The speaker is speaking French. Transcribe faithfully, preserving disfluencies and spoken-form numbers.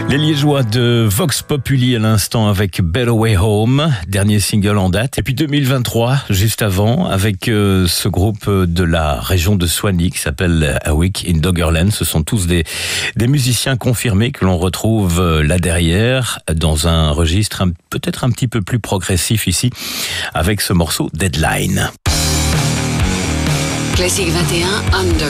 Les Liégeois de Vox Populi à l'instant avec Better Way Home, dernier single en date. Et puis deux mille vingt-trois, juste avant, avec euh, ce groupe de la région de Soignies qui s'appelle A Week in Doggerland. Ce sont tous des, des musiciens confirmés que l'on retrouve euh, là derrière, dans un registre un, peut-être un petit peu plus progressif ici, avec ce morceau Deadline. Classique vingt et un, Under.